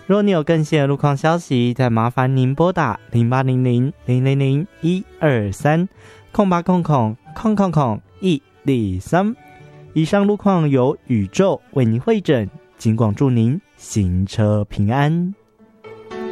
若你有更新的路况消息，再麻烦您拨打0800-000-123 0800-123。以上路况由宇宙为您汇整，尽管祝您行车平安。